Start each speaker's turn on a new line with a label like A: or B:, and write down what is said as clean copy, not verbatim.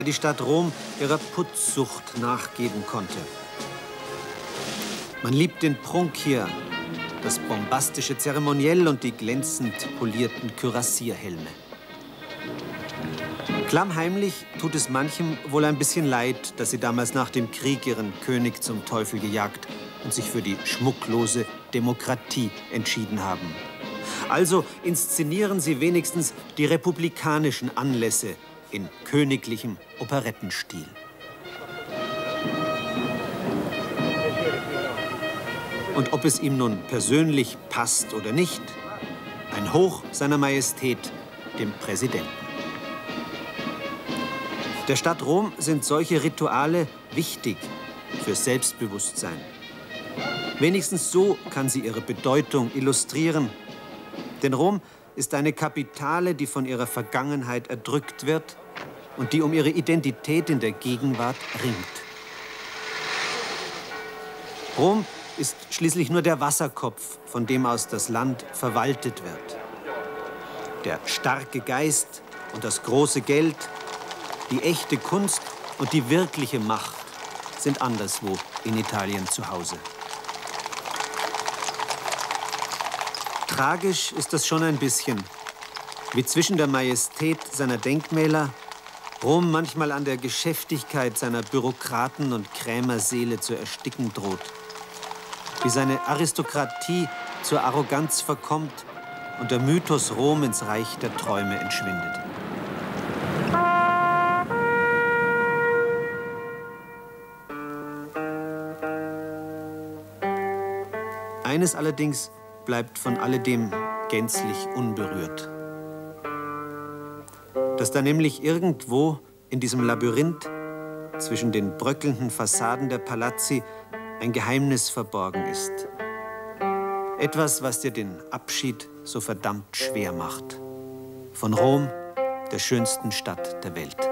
A: die Stadt Rom ihrer Putzsucht nachgeben konnte. Man liebt den Prunk hier, das bombastische Zeremoniell und die glänzend polierten Kürassierhelme. Klammheimlich tut es manchem wohl ein bisschen leid, dass sie damals nach dem Krieg ihren König zum Teufel gejagt und sich für die schmucklose Demokratie entschieden haben. Also inszenieren sie wenigstens die republikanischen Anlässe in königlichem Operettenstil. Und ob es ihm nun persönlich passt oder nicht, ein Hoch seiner Majestät, dem Präsidenten. Der Stadt Rom sind solche Rituale wichtig fürs Selbstbewusstsein. Wenigstens so kann sie ihre Bedeutung illustrieren. Denn Rom ist eine Kapitale, die von ihrer Vergangenheit erdrückt wird und die um ihre Identität in der Gegenwart ringt. Rom ist schließlich nur der Wasserkopf, von dem aus das Land verwaltet wird. Der starke Geist und das große Geld, die echte Kunst und die wirkliche Macht sind anderswo in Italien zu Hause. Tragisch ist das schon ein bisschen, wie zwischen der Majestät seiner Denkmäler Rom manchmal an der Geschäftigkeit seiner Bürokraten und Krämerseele zu ersticken droht. Wie seine Aristokratie zur Arroganz verkommt und der Mythos Rom ins Reich der Träume entschwindet. Eines allerdings bleibt von alledem gänzlich unberührt. Dass da nämlich irgendwo in diesem Labyrinth zwischen den bröckelnden Fassaden der Palazzi ein Geheimnis verborgen ist. Etwas, was dir den Abschied so verdammt schwer macht. Von Rom, der schönsten Stadt der Welt.